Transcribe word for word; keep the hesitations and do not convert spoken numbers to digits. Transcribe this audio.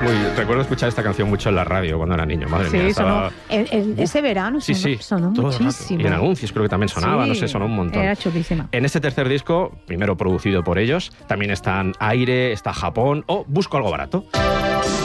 Muy, recuerdo escuchar esta canción mucho en la radio cuando era niño, madre sí, mía. Sonó, Estaba... el, el, ese verano sí, sonó, sí, sonó todo el rato. muchísimo. Y en anuncios creo que también sonaba, sí, no sé, sonó un montón. Era chulísima. En este tercer disco, primero producido por ellos, también están Aire, está Japón o Busco algo barato.